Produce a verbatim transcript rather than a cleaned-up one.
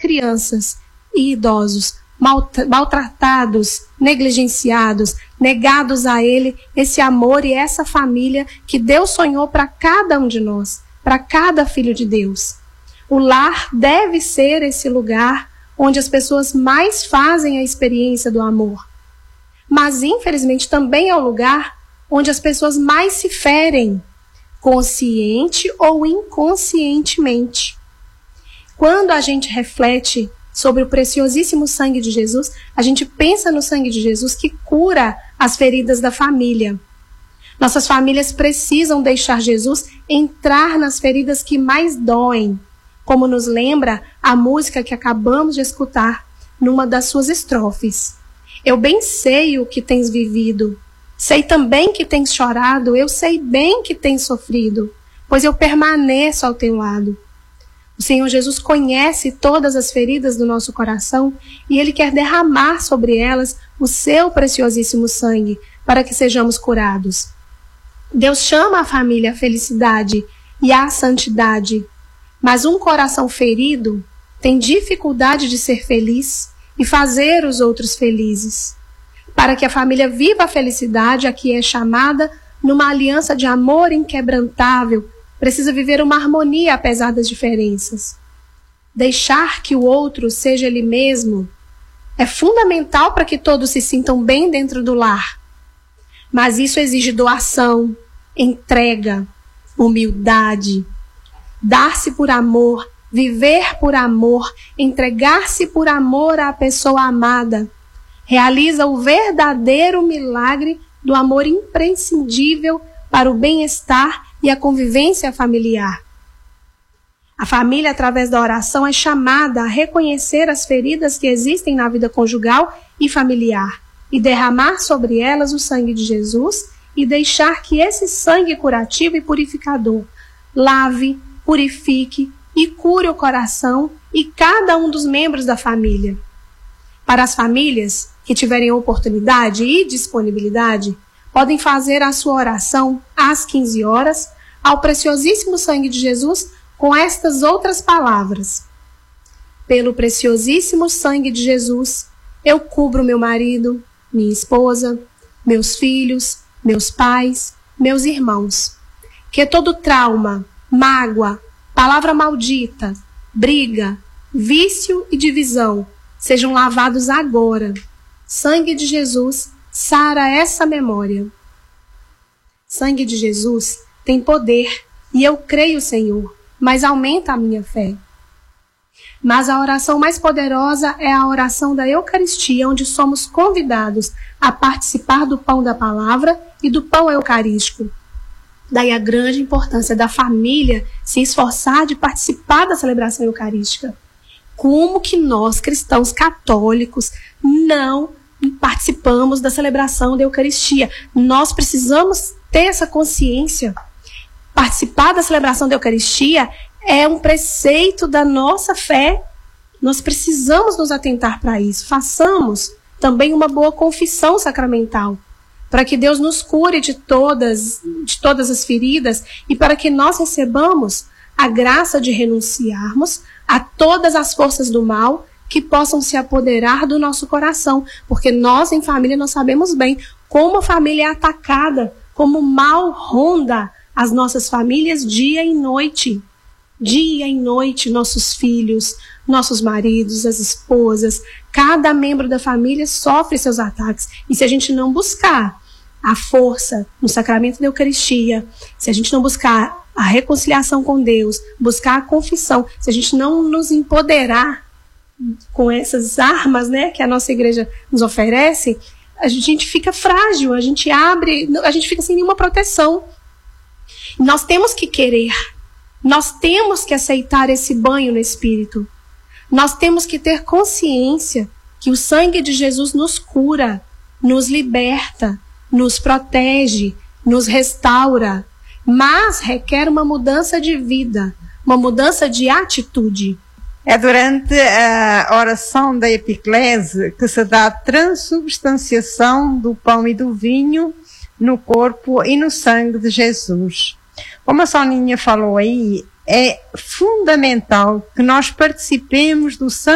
crianças e idosos maltratados, negligenciados, negados a Ele, esse amor e essa família que Deus sonhou para cada um de nós, para cada filho de Deus. O lar deve ser esse lugar onde as pessoas mais fazem a experiência do amor. Mas, infelizmente, também é o lugar onde as pessoas mais se ferem, consciente ou inconscientemente. Quando a gente reflete sobre o preciosíssimo sangue de Jesus, a gente pensa no sangue de Jesus que cura as feridas da família. Nossas famílias precisam deixar Jesus entrar nas feridas que mais doem, como nos lembra a música que acabamos de escutar numa das suas estrofes. Eu bem sei o que tens vivido, sei também que tens chorado, eu sei bem que tens sofrido, pois eu permaneço ao teu lado. O Senhor Jesus conhece todas as feridas do nosso coração e Ele quer derramar sobre elas o seu preciosíssimo sangue para que sejamos curados. Deus chama a família à felicidade e à santidade, mas um coração ferido tem dificuldade de ser feliz e fazer os outros felizes. Para que a família viva a felicidade a que é chamada numa aliança de amor inquebrantável, precisa viver uma harmonia apesar das diferenças. Deixar que o outro seja ele mesmo é fundamental para que todos se sintam bem dentro do lar. Mas isso exige doação, entrega, humildade, dar-se por amor, viver por amor, entregar-se por amor à pessoa amada. Realiza o verdadeiro milagre do amor imprescindível para o bem-estar e a convivência familiar. A família, através da oração, é chamada a reconhecer as feridas que existem na vida conjugal e familiar e derramar sobre elas o sangue de Jesus e deixar que esse sangue curativo e purificador lave, purifique e cure o coração e cada um dos membros da família. Para as famílias que tiverem oportunidade e disponibilidade, podem fazer a sua oração às quinze horas ao preciosíssimo sangue de Jesus com estas outras palavras. Pelo preciosíssimo sangue de Jesus, eu cubro meu marido, minha esposa, meus filhos, meus pais, meus irmãos. Que todo trauma, mágoa, palavra maldita, briga, vício e divisão sejam lavados agora. Sangue de Jesus, sara essa memória. Sangue de Jesus tem poder e eu creio, Senhor, mas aumenta a minha fé. Mas a oração mais poderosa é a oração da Eucaristia, onde somos convidados a participar do pão da palavra e do pão eucarístico. Daí a grande importância da família se esforçar de participar da celebração eucarística. Como que nós, cristãos católicos, não participamos da celebração da Eucaristia? Nós precisamos ter essa consciência. Participar da celebração da Eucaristia é um preceito da nossa fé. Nós precisamos nos atentar para isso. Façamos também uma boa confissão sacramental, para que Deus nos cure de todas, de todas as feridas e para que nós recebamos a graça de renunciarmos a todas as forças do mal que possam se apoderar do nosso coração, porque nós em família nós sabemos bem como a família é atacada, como o mal ronda as nossas famílias dia e noite. Dia e noite, nossos filhos, nossos maridos, as esposas, cada membro da família sofre seus ataques. E se a gente não buscar a força no sacramento da Eucaristia, se a gente não buscar a reconciliação com Deus, buscar a confissão, se a gente não nos empoderar com essas armas, né, que a nossa igreja nos oferece, a gente fica frágil, a gente abre, a gente fica sem nenhuma proteção. Nós temos que querer, nós temos que aceitar esse banho no Espírito. Nós temos que ter consciência que o sangue de Jesus nos cura, nos liberta, nos protege, nos restaura, mas requer uma mudança de vida, uma mudança de atitude. É durante a oração da epiclese que se dá a transubstanciação do pão e do vinho no corpo e no sangue de Jesus. Como a Soninha falou aí, é fundamental que nós participemos do sangue